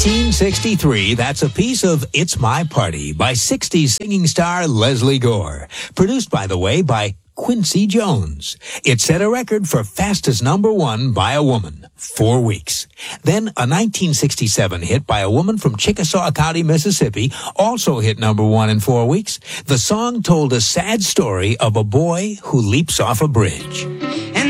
1963, that's a piece of It's My Party by 60s singing star Leslie Gore. Produced, by the way, by Quincy Jones. It set a record for fastest #1 by a woman, 4 weeks. Then a 1967 hit by a woman from Chickasaw County, Mississippi, also hit #1 in 4 weeks. The song told a sad story of a boy who leaps off a bridge.